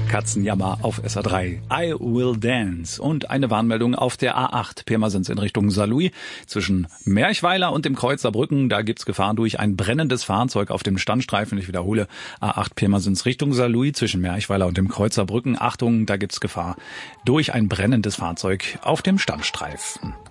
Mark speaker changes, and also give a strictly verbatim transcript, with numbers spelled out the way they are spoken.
Speaker 1: Katzenjammer auf S A drei. I Will Dance. Und eine Warnmeldung auf der A acht Pirmasens in Richtung Saarlouis. Zwischen Merchweiler und dem Kreuz Saarbrücken, da gibt's Gefahr durch ein brennendes Fahrzeug auf dem Standstreifen. Ich wiederhole, A acht Pirmasens Richtung Saarlouis zwischen Merchweiler und dem Kreuz Saarbrücken. Achtung, da gibt's Gefahr durch ein brennendes Fahrzeug auf dem Standstreifen.